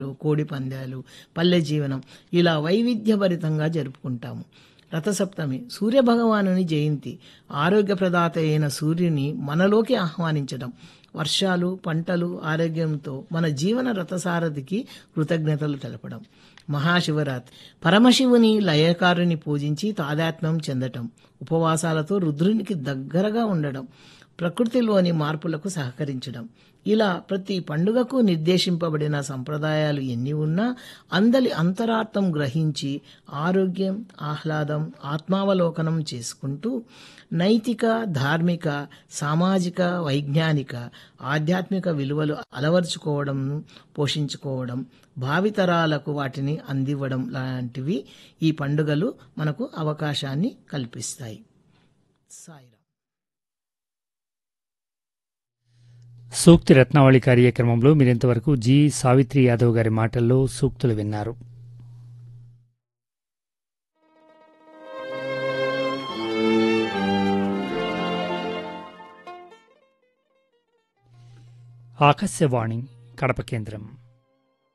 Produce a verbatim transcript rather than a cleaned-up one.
కోడి పందాలు, పల్లె జీవనం ఇలా వైవిధ్యభరితంగా జరుపుకుంటాము. రథసప్తమి సూర్యభగవానుని జయంతి. ఆరోగ్యప్రదాత అయిన సూర్యుని మనలోకి ఆహ్వానించడం. వర్షాలు, పంటలు, ఆరోగ్యంతో మన జీవన రథసారథికి కృతజ్ఞతలు తెలపడం. మహాశివరాత్రి పరమశివుని లయకారుని పూజించి తాదాత్మ్యం చెందటం. ఉపవాసాలతో రుద్రునికి దగ్గరగా ఉండడం. ప్రకృతిలోని మార్పులకు సహకరించడం. ఇలా ప్రతి పండుగకు నిర్దేశింపబడిన సంప్రదాయాలు ఎన్ని ఉన్నా అందలి అంతరార్థం గ్రహించి ఆరోగ్యం, ఆహ్లాదం, ఆత్మావలోకనం చేసుకుంటూ నైతిక, ధార్మిక, సామాజిక, వైజ్ఞానిక, ఆధ్యాత్మిక విలువలు అలవర్చుకోవడం, పోషించుకోవడం, భావితరాలకు వాటిని అందివ్వడం లాంటివి ఈ పండుగలు మనకు అవకాశాన్ని కల్పిస్తాయి. సాయిరాం. సూక్తి రత్నావళి కార్యక్రమంలో మీరింతవరకు జి సావిత్రి యాదవ్ గారి మాటల్లో సూక్తులు విన్నారు. ఆకాశవాణి కడప కేంద్రం.